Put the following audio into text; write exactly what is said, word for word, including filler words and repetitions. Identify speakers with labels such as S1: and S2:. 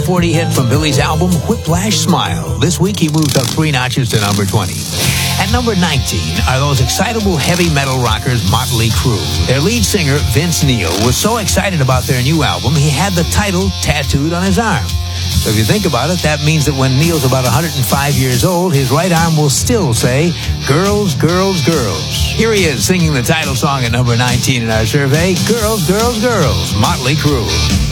S1: forty hit from Billy's album, Whiplash Smile. This week, he moved up three notches to number twenty. At number nineteen are those excitable heavy metal rockers Motley Crue. Their lead singer, Vince Neil, was so excited about their new album, he had the title tattooed on his arm. So if you think about it, that means that when Neil's about one hundred five years old, his right arm will still say, Girls, Girls, Girls. Here he is singing the title song at number nineteen in our survey, Girls, Girls, Girls, Motley Crue.